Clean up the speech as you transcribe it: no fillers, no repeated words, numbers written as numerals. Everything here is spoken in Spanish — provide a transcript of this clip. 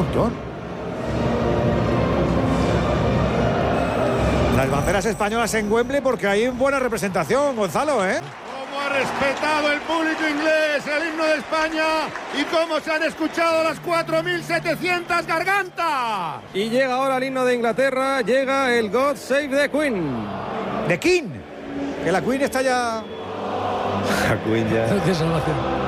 montón. Las banderas españolas en Wembley porque hay buena representación, Gonzalo, ¿eh? Cómo ha respetado el público inglés el himno de España y cómo se han escuchado las 4.700 gargantas. Y llega ahora el himno de Inglaterra, llega el God Save the Queen. The King, que la Queen está ya... La Queen ya... De salvación.